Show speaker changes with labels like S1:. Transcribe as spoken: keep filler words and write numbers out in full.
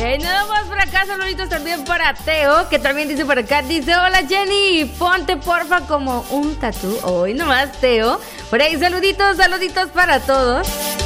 S1: Y nada más por acá, saluditos también para Teo, que también dice por acá, dice, hola Jenny, ponte porfa como un tatú. Hoy nomás Teo. Por ahí saluditos, saluditos para todos.